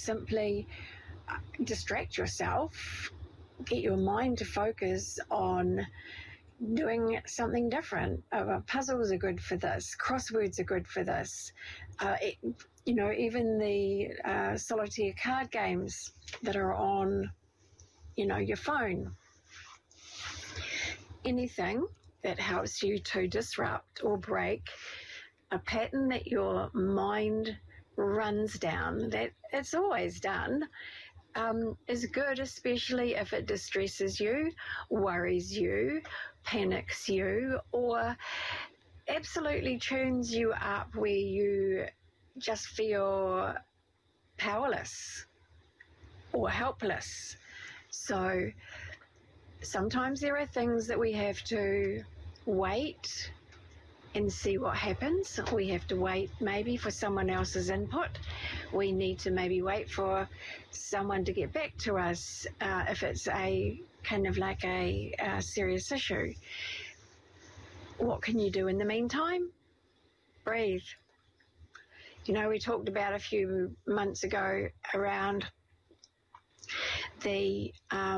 simply distract yourself, get your mind to focus on doing something different. Puzzles are good for this. Crosswords are good for this. Even the solitaire card games that are on, your phone. Anything that helps you to disrupt or break a pattern that your mind runs down, that it's always done, is good, especially if it distresses you, worries you, panics you, or absolutely tunes you up where you just feel powerless or helpless. So sometimes there are things that we have to wait and see what happens. We have to wait maybe for someone else's input. We need to maybe wait for someone to get back to us if it's a kind of like a serious issue. What can you do in the meantime? Breathe. We talked about a few months ago around the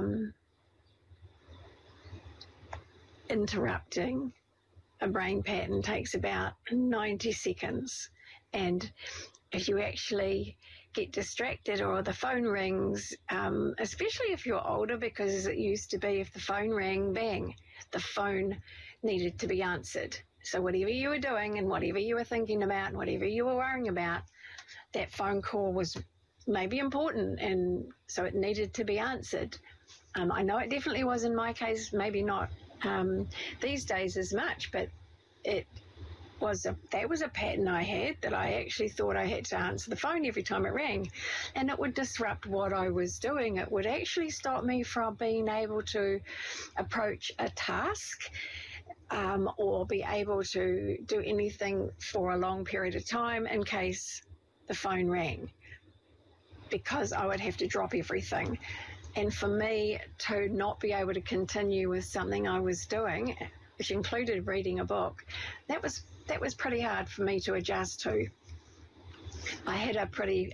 interrupting a brain pattern takes about 90 seconds. And if you actually get distracted or the phone rings, especially if you're older, because it used to be if the phone rang, bang, the phone needed to be answered. So whatever you were doing and whatever you were thinking about and whatever you were worrying about, that phone call was maybe important, and so it needed to be answered. I know it definitely was in my case, maybe not these days as much, but that was a pattern I had, that I actually thought I had to answer the phone every time it rang, and it would disrupt what I was doing. It would actually stop me from being able to approach a task or be able to do anything for a long period of time in case the phone rang, because I would have to drop everything. And for me to not be able to continue with something I was doing, which included reading a book, that was pretty hard for me to adjust to. I had a pretty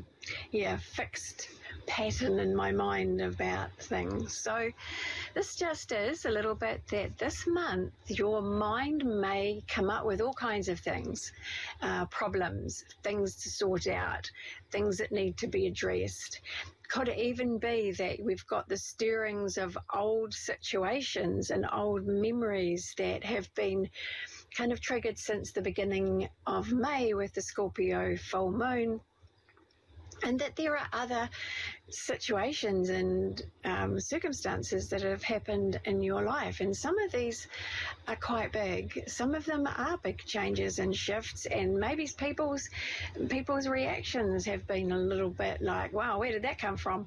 fixed pattern in my mind about things. So this just is a little bit that this month your mind may come up with all kinds of things, problems, things to sort out, things that need to be addressed. Could it even be that we've got the stirrings of old situations and old memories that have been kind of triggered since the beginning of May with the Scorpio full moon, and that there are other situations and circumstances that have happened in your life. And some of these are quite big. Some of them are big changes and shifts, and maybe people's reactions have been a little bit like, wow, where did that come from?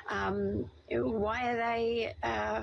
Why are they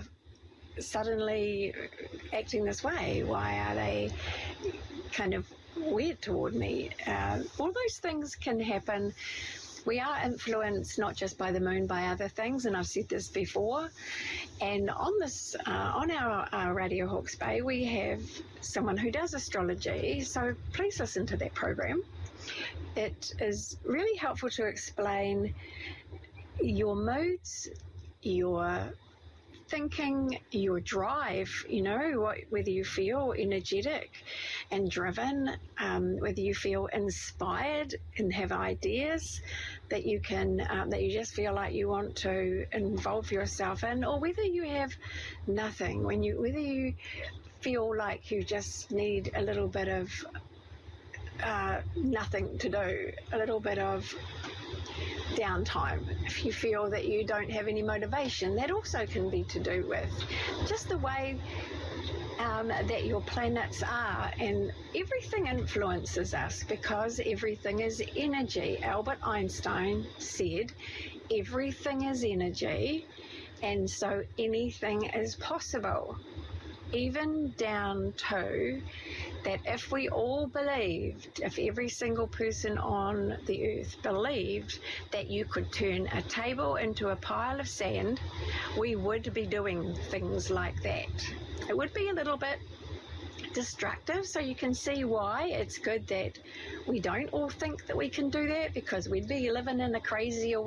suddenly acting this way? Why are they kind of weird toward me? All those things can happen. We are influenced not just by the moon, by other things, and I've said this before. And on this, on our Radio Hawke's Bay, we have someone who does astrology, so please listen to that program. It is really helpful to explain your moods, your thinking, your drive, whether you feel energetic and driven, whether you feel inspired and have ideas that you can, that you just feel like you want to involve yourself in, or whether you have nothing, whether you feel like you just need a little bit of nothing to do, a little bit of downtime. If you feel that you don't have any motivation, that also can be to do with just the way that your planets are, and everything influences us because everything is energy. Albert Einstein said everything is energy, and so anything is possible. Even down to that if we all believed, if every single person on the earth believed that you could turn a table into a pile of sand, we would be doing things like that. It would be a little bit destructive, so you can see why it's good that we don't all think that we can do that, because we'd be living in a crazier